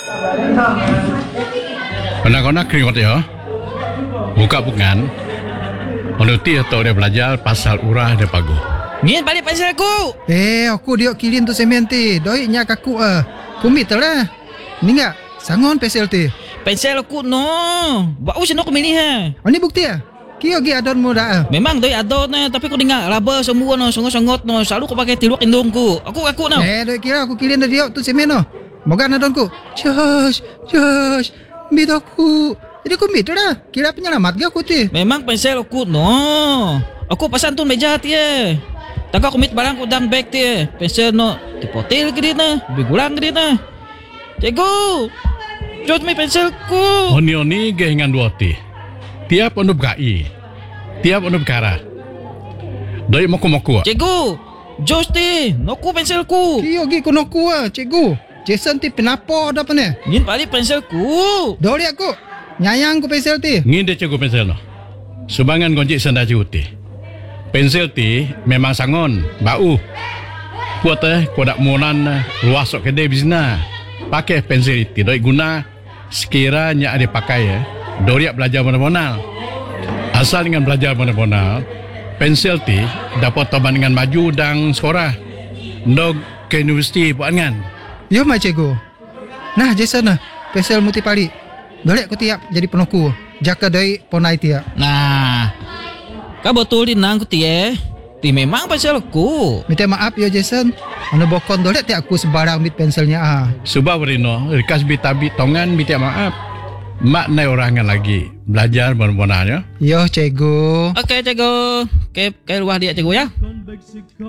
Anak-anak keringat ya. Buka bukan. Menuti atau dia belajar pasal urah dia pagu. Ngin balik pensel aku. Aku diok kilin tu semen ti. Doi nya kaku kumit lah. Ni enggak sangon pensel ti. Pensel aku no. Bau sino aku milih ha. Ini bukti Kio gi adon mo dah. Memang doi adon tapi aku dengar raba semua no, songot-songot no. Selalu aku pakai tiluak indungku. Aku no. Doi kira aku kilin diok tu semen no. Moga adonku. Josh. Bidoku. Jadi aku mit dah. Kira penyelamat ke aku ti. Memang pensel aku no. Aku pasan tu meja ti Taka aku mit barang ku dang bag ti Pensel no. Dipotel ke dia na. Bigulang ke dia na. Cikgu. Jod mi pensel ku. Oni gehingan dua ti. Tiap onu gai. Tiap onu kara. Doi moku-moku. Cikgu. Jos ti. Noku pensel ku. Kio gi kunoku cikgu. Jason ti penapo ada apa ni? Ngin balik pensel ku. Doli aku. Nyayang ku pensel ti. Ngin dia cikgu pensel no. Subangan gonjik senda cikgu ti. Pensel ti memang sangon, bau. Kuat kodak monan luas sok kedai bisna. Pakai pensel ti doi guna sekiranya ada pakai doriak belajar mana-mana. Asal dengan belajar mana-mana, pensel ti dapat toban dengan maju dan sekolah. Ndog ke universiti buat kan. Yo mai cikgu. Nah Jason pensel muti pali. Doli aku tiap jadi penoku. Jaka doi ponai tiap. Nah. Kau betul di nang ku ti Ti memang pensel aku. Minta maaf ya Jason. Anu bokon doli tiap aku sebarang mit penselnya Subah berino, rikas bitabi tongan minta maaf. Mak nai orangan lagi belajar mana-mana ya. Yo cikgu. Okey cikgu. Ke luar dia cikgu ya.